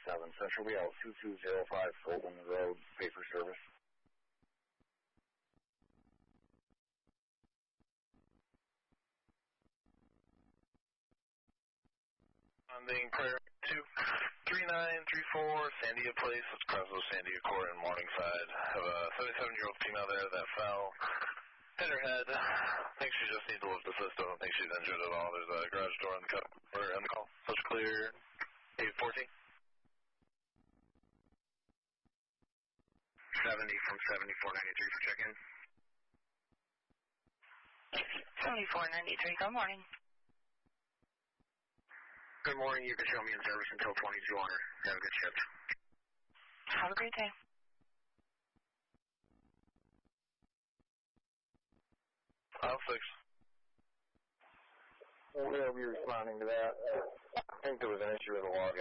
Central BL 2205 Golden Road, pay for service. I'm being prayer 23934 Sandia Place, it's Croswell, Sandia Court in Morningside. I have a 77-year-old female there that fell, hit her head. I think she just needs to lift the system. I think she's injured at all. There's a garage door in the call. Such clear 814. 70 from 7493 for check-in. 7493, good morning. Good morning, you can show me in service until 2200. Have a good shift. Have a great day. Aisle 6. We'll be responding to that. I think there was an issue with the log